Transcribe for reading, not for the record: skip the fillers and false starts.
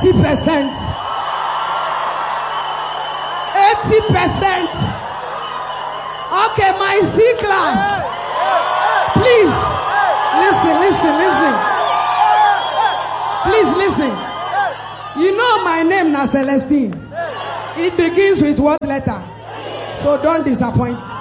80%. 80%. Okay, my C class. Please, listen. Please listen. You know my name now, Celestine. It begins with what letter? So don't disappoint.